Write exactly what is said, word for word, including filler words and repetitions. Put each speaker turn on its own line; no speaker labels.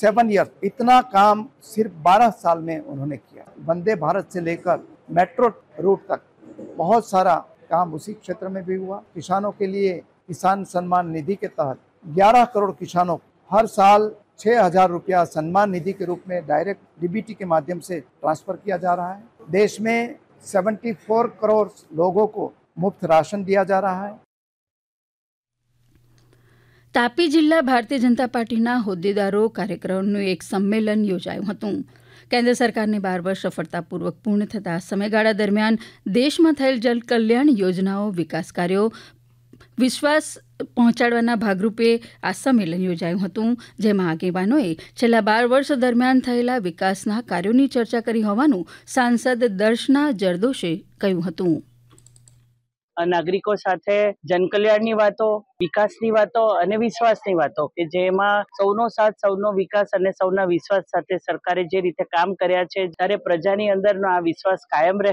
Seven year, इतना काम सिर्फ बारह साल में उन्होंने किया। वंदे भारत से लेकर मेट्रो रूट तक बहुत सारा काम उसी क्षेत्र में भी हुआ। किसानों के लिए किसान सम्मान निधि के तहत ग्यारह करोड़ किसानों को हर साल छह हजार रुपया सम्मान निधि के रूप में डायरेक्ट डीबीटी के माध्यम से ट्रांसफर किया जा रहा है। देश में चौहत्तर करोड़ लोगों को मुफ्त राशन दिया जा रहा है।
તાપી જિલ્લા ભારતીય જનતા પાર્ટીના હોદ્દેદારો કાર્યકરોનું એક સંમેલન યોજાયું હતું। કેન્દ્ર સરકારની બાર વર્ષ સફળતાપૂર્વક પૂર્ણ થતા સમયગાળા દરમિયાન દેશમાં થયેલ જનકલ્યાણ યોજનાઓ વિકાસ કાર્યો વિશ્વાસ પહોંચાડવાના ભાગરૂપે આ સંમેલન યોજાયું હતું, જેમાં આગેવાનોએ છેલ્લા બાર વર્ષ દરમિયાન થયેલા વિકાસના કાર્યોની ચર્ચા કરી હોવાનું સાંસદ દર્શના જરદોશે કહ્યું હતું।
નાગરિકો સાથે જનકલ્યાણની વાતો, વિકાસની વાતો અને વિશ્વાસની વાતો કે જેમાં સૌનો સાથ, સૌનો વિકાસ અને સૌના વિશ્વાસ સાથે સરકારે જે રીતે કામ કર્યા છે, ત્યારે પ્રજાની અંદરનો આ વિશ્વાસ કાયમ રહે